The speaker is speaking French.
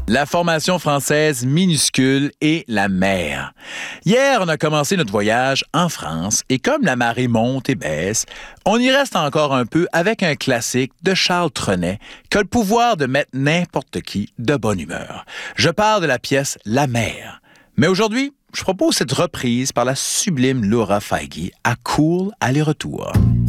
La formation française minuscule et la mer. Hier, on a commencé notre voyage en France et comme la marée monte et baisse, on y reste encore un peu avec un classique de Charles Trenet qui a le pouvoir de mettre n'importe qui de bonne humeur. Je parle de la pièce La mer. Mais aujourd'hui, je propose cette reprise par la sublime Laura Feige à Cool aller-retour.